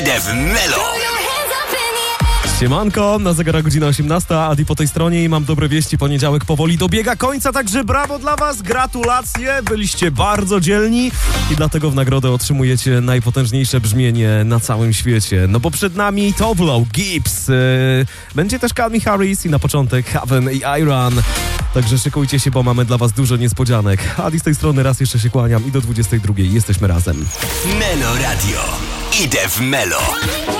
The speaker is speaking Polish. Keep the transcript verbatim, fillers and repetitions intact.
Idę w Melo. Siemanko, na zegarach godzina osiemnasta, Adi po tej stronie i mam dobre wieści, poniedziałek powoli dobiega końca, także brawo dla was, gratulacje, byliście bardzo dzielni i dlatego w nagrodę otrzymujecie najpotężniejsze brzmienie na całym świecie. No bo przed nami Toblow, Gibbs, yy, będzie też Calvin Harris i na początek Haven i Iron. Także szykujcie się, bo mamy dla was dużo niespodzianek. Adi z tej strony raz jeszcze się kłaniam i do dwudziestej drugiej jesteśmy razem. Melo Radio. Idę w Melo.